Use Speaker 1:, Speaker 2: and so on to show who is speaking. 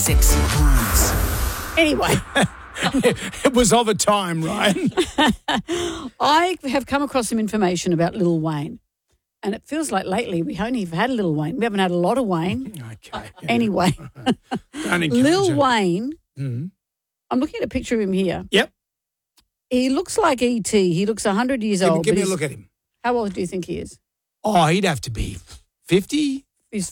Speaker 1: sexy grooves.
Speaker 2: Anyway,
Speaker 3: It was of a time, Ryan.
Speaker 2: I have come across some information about Lil Wayne. And it feels like lately we only have had a Lil Wayne. We haven't had a lot of Wayne.
Speaker 3: Okay.
Speaker 2: Anyway,
Speaker 3: Don't encourage
Speaker 2: Lil
Speaker 3: it.
Speaker 2: Wayne,
Speaker 3: Mhm.
Speaker 2: I'm looking at a picture of him here.
Speaker 3: Yep.
Speaker 2: He looks like E.T. He looks 100 years old.
Speaker 3: Give me
Speaker 2: but
Speaker 3: a look at him.
Speaker 2: How old do you think he is?
Speaker 3: Oh, he'd have to be 50.